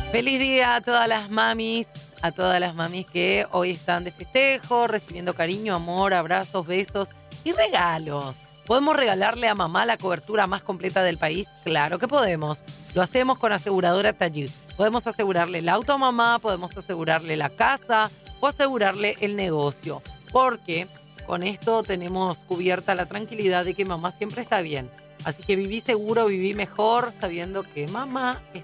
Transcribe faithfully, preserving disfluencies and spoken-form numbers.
Feliz día a todas las mamis, a todas las mamis que hoy están de festejo, recibiendo cariño, amor, abrazos, besos y regalos. ¿Podemos regalarle a mamá la cobertura más completa del país? Claro que podemos. Lo hacemos con Aseguradora Tallí. Podemos asegurarle el auto a mamá, podemos asegurarle la casa o asegurarle el negocio. Porque con esto tenemos cubierta la tranquilidad de que mamá siempre está bien. Así que viví seguro, viví mejor, sabiendo que mamá está